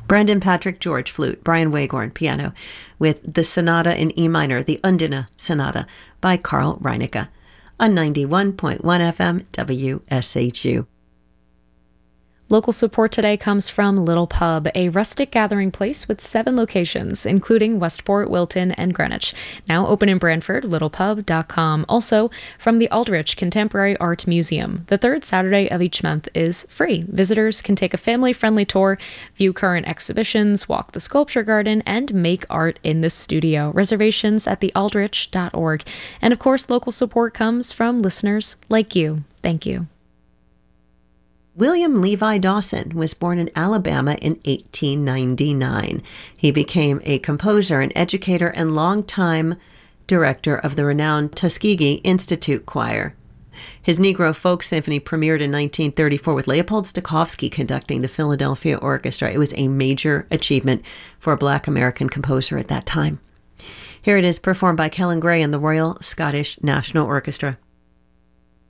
Brandon Patrick George, flute. Brian Wagorn, piano, with the Sonata in E minor, the Undine Sonata, by Carl Reinecke, on 91.1 FM WSHU. Local support today comes from Little Pub, a rustic gathering place with 7 locations, including Westport, Wilton, and Greenwich. Now open in Brantford, littlepub.com. Also, from the Aldrich Contemporary Art Museum. The third Saturday of each month is free. Visitors can take a family-friendly tour, view current exhibitions, walk the sculpture garden, and make art in the studio. Reservations at thealdrich.org. And of course, local support comes from listeners like you. Thank you. William Levi Dawson was born in Alabama in 1899. He became a composer and educator and longtime director of the renowned Tuskegee Institute Choir. His Negro Folk Symphony premiered in 1934 with Leopold Stokowski conducting the Philadelphia Orchestra. It was a major achievement for a Black American composer at that time. Here it is performed by Kellen Gray and the Royal Scottish National Orchestra.